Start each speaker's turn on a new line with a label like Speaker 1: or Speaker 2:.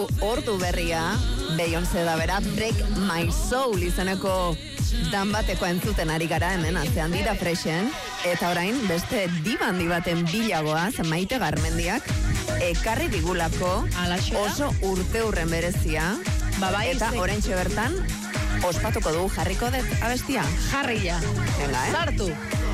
Speaker 1: du ordu berria, Beyoncé da bera, Break My Soul izeneko dan bateko entzuten ari gara hemen, atzean dira fresen, eta orain beste dibandi baten bilagoaz, Maite Garmendiak, ekarri digulako oso urteurren berezia, eta orain bertan ospatuko dugu, jarriko dut abestia?
Speaker 2: Jarria.
Speaker 1: Venga,
Speaker 2: Sartu.